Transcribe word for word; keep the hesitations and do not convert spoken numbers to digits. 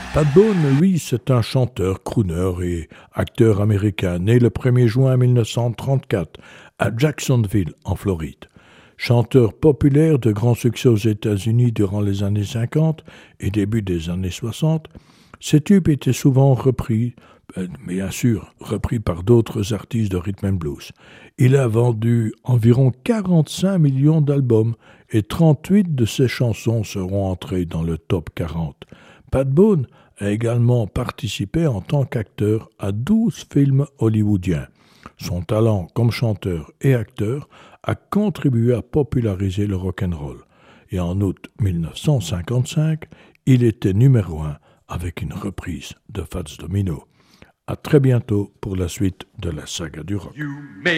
Pat Boone, lui, c'est un chanteur, crooner et acteur américain, né le premier juin mille neuf cent trente-quatre à Jacksonville, en Floride. Chanteur populaire de grand succès aux États-Unis durant les années cinquante et début des années soixante, ses tubes étaient souvent repris, mais bien sûr, repris par d'autres artistes de rhythm and blues. Il a vendu environ quarante-cinq millions d'albums et trente-huit de ses chansons seront entrées dans le top quarante. Pat Boone a également participé en tant qu'acteur à douze films hollywoodiens. Son talent comme chanteur et acteur a contribué à populariser le rock'n'roll. Et en août mille neuf cent cinquante-cinq, il était numéro un avec une reprise de Fats Domino. À très bientôt pour la suite de la saga du rock.